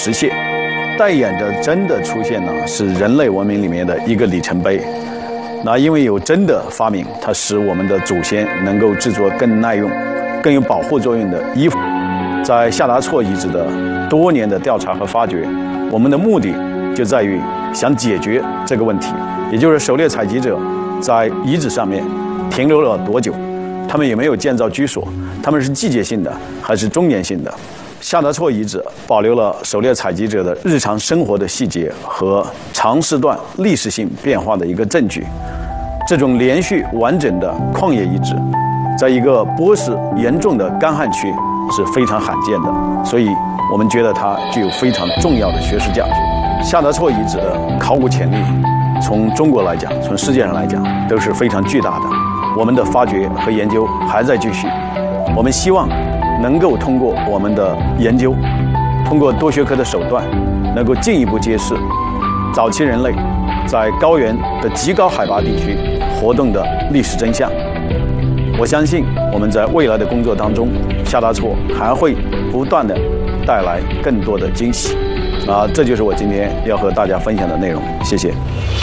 实现，代言着针的出现呢，是人类文明里面的一个里程碑。那因为有针的发明，它使我们的祖先能够制作更耐用、更有保护作用的衣服。在夏达措遗址的多年的调查和发掘，我们的目的就在于想解决这个问题，也就是狩猎采集者在遗址上面停留了多久，他们有没有建造居所，他们是季节性的还是终年性的。夏达措遗址保留了狩猎采集者的日常生活的细节和长时段历史性变化的一个证据。这种连续完整的矿业遗址，在一个波湿严重的干旱区是非常罕见的，所以我们觉得它具有非常重要的学术价值。夏达措遗址的考古潜力，从中国来讲，从世界上来讲，都是非常巨大的。我们的发掘和研究还在继续，我们希望能够通过我们的研究，通过多学科的手段，能够进一步揭示早期人类在高原的极高海拔地区活动的历史真相。我相信我们在未来的工作当中，夏达措还会不断的带来更多的惊喜。这就是我今天要和大家分享的内容。谢谢。